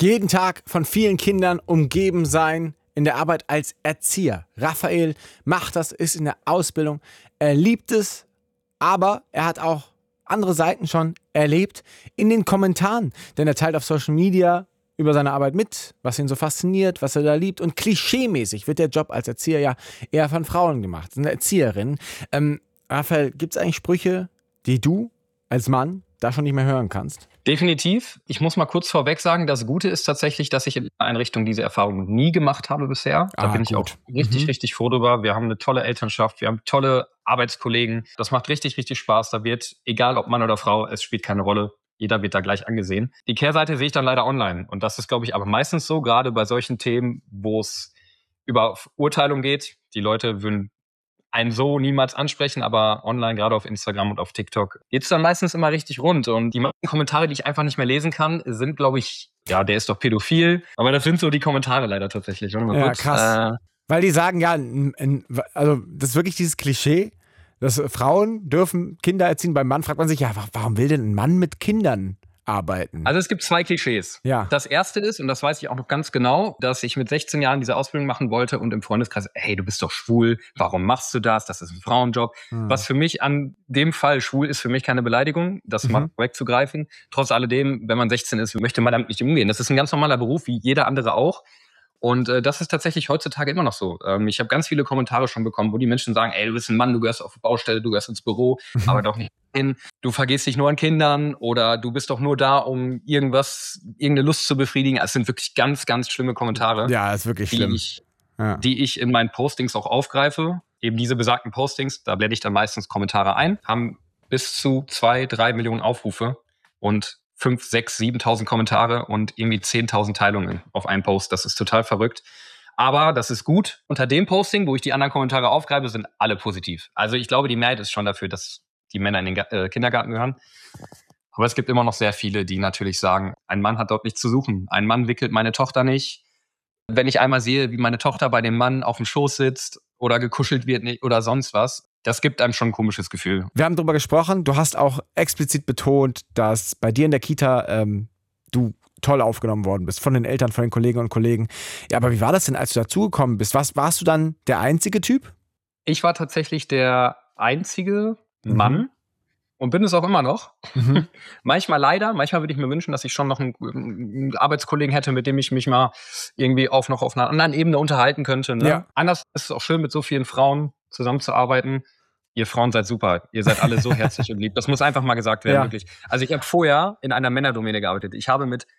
Jeden Tag von vielen Kindern umgeben sein in der Arbeit als Erzieher. Raphael macht das, ist in der Ausbildung. Er liebt es, aber er hat auch andere Seiten schon erlebt in den Kommentaren. Denn er teilt auf Social Media über seine Arbeit mit, was ihn so fasziniert, was er da liebt. Und klischeemäßig wird der Job als Erzieher ja eher von Frauen gemacht, eine Erzieherin. Raphael, gibt es eigentlich Sprüche, die du als Mann da schon nicht mehr hören kannst? Definitiv. Ich muss mal kurz vorweg sagen, das Gute ist tatsächlich, dass ich in der Einrichtung diese Erfahrung nie gemacht habe bisher. Da bin ich auch richtig froh drüber. Wir haben eine tolle Elternschaft, wir haben tolle Arbeitskollegen. Das macht richtig Spaß. Da wird, egal ob Mann oder Frau, es spielt keine Rolle. Jeder wird da gleich angesehen. Die Kehrseite sehe ich dann leider online. Und das ist, glaube ich, aber meistens so, gerade bei solchen Themen, wo es über Urteilung geht. Die Leute würden einen so niemals ansprechen, aber online, gerade auf Instagram und auf TikTok, geht es dann meistens immer richtig rund. Und die meisten Kommentare, die ich einfach nicht mehr lesen kann, sind, glaube ich, ja, der ist doch pädophil. Aber das sind so die Kommentare leider tatsächlich. Ja, krass. Weil die sagen, ja, also das ist wirklich dieses Klischee, dass Frauen dürfen Kinder erziehen. Beim Mann fragt man sich, ja, warum will denn ein Mann mit Kindern arbeiten? Also es gibt 2 Klischees. Ja. Das erste ist, und das weiß ich auch noch ganz genau, dass ich mit 16 Jahren diese Ausbildung machen wollte und im Freundeskreis, hey, du bist doch schwul, warum machst du das? Das ist ein Frauenjob. Was für mich an dem Fall, schwul ist für mich keine Beleidigung, das mal wegzugreifen. Trotz alledem, wenn man 16 ist, möchte man damit nicht umgehen. Das ist ein ganz normaler Beruf, wie jeder andere auch. Und das ist tatsächlich heutzutage immer noch so. Ich habe ganz viele Kommentare schon bekommen, wo die Menschen sagen, ey, du bist ein Mann, du gehörst auf die Baustelle, du gehörst ins Büro, aber doch nicht hin. Du vergehst dich nur an Kindern oder du bist doch nur da, um irgendeine Lust zu befriedigen. Es sind wirklich ganz schlimme Kommentare. Ja, ist wirklich schlimm. Die ich in meinen Postings auch aufgreife. Eben diese besagten Postings, da blende ich dann meistens Kommentare ein, haben bis zu 2-3 Millionen Aufrufe und 5, 6, 7.000 Kommentare und irgendwie 10.000 Teilungen auf einen Post. Das ist total verrückt. Aber das ist gut. Unter dem Posting, wo ich die anderen Kommentare aufgreife, sind alle positiv. Also ich glaube, die Mehrheit ist schon dafür, dass die Männer in den Kindergarten gehören. Aber es gibt immer noch sehr viele, die natürlich sagen, ein Mann hat dort nichts zu suchen. Ein Mann wickelt meine Tochter nicht. Wenn ich einmal sehe, wie meine Tochter bei dem Mann auf dem Schoß sitzt oder gekuschelt wird oder sonst was, das gibt einem schon ein komisches Gefühl. Wir haben darüber gesprochen. Du hast auch explizit betont, dass bei dir in der Kita du toll aufgenommen worden bist. Von den Eltern, von den Kolleginnen und Kollegen. Ja, aber wie war das denn, als du dazugekommen bist? Warst du dann der einzige Typ? Ich war tatsächlich der einzige Mann und bin es auch immer noch. Manchmal würde ich mir wünschen, dass ich schon noch einen Arbeitskollegen hätte, mit dem ich mich mal irgendwie noch auf einer anderen Ebene unterhalten könnte. Ne? Ja. Anders ist es auch schön, mit so vielen Frauen zusammenzuarbeiten. Ihr Frauen seid super. Ihr seid alle so herzlich und lieb. Das muss einfach mal gesagt werden, wirklich. Also ich habe vorher in einer Männerdomäne gearbeitet. Ich habe mit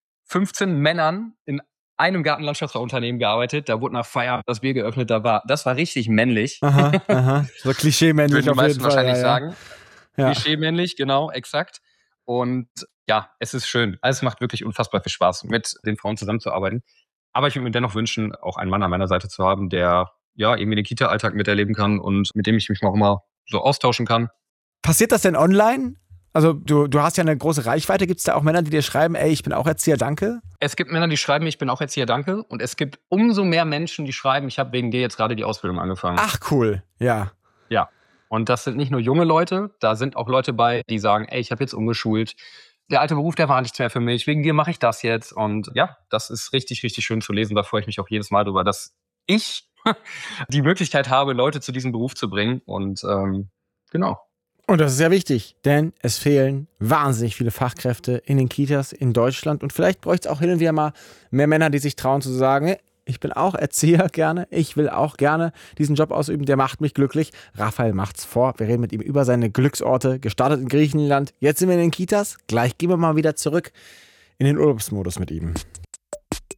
15 Männern in einem Gartenlandschaftsbauunternehmen gearbeitet. Da wurde nach Feierabend das Bier geöffnet. Das war richtig männlich. Aha. So klischee-männlich auf jeden Fall. Wahrscheinlich sagen. Ja. Klischee-männlich, genau, exakt. Und ja, es ist schön. Also es macht wirklich unfassbar viel Spaß, mit den Frauen zusammenzuarbeiten. Aber ich würde mir dennoch wünschen, auch einen Mann an meiner Seite zu haben, der ja irgendwie den Kita-Alltag miterleben kann und mit dem ich mich auch immer so austauschen kann. Passiert das denn online? Also du hast ja eine große Reichweite. Gibt es da auch Männer, die dir schreiben, ey, ich bin auch Erzieher, danke? Es gibt Männer, die schreiben, ich bin auch Erzieher, danke. Und es gibt umso mehr Menschen, die schreiben, ich habe wegen dir jetzt gerade die Ausbildung angefangen. Ach, cool. Ja. Ja. Und das sind nicht nur junge Leute, da sind auch Leute bei, die sagen, ey, ich habe jetzt umgeschult. Der alte Beruf, der war nichts mehr für mich. Wegen dir mache ich das jetzt. Und ja, das ist richtig schön zu lesen. Da freue ich mich auch jedes Mal drüber, dass ich die Möglichkeit habe, Leute zu diesem Beruf zu bringen. Und genau. Und das ist ja wichtig, denn es fehlen wahnsinnig viele Fachkräfte in den Kitas in Deutschland. Und vielleicht bräuchte es auch hin und wieder mal mehr Männer, die sich trauen zu sagen, ich bin auch Erzieher gerne, ich will auch gerne diesen Job ausüben, der macht mich glücklich. Raphael macht's vor. Wir reden mit ihm über seine Glücksorte, gestartet in Griechenland. Jetzt sind wir in den Kitas. Gleich gehen wir mal wieder zurück in den Urlaubsmodus mit ihm.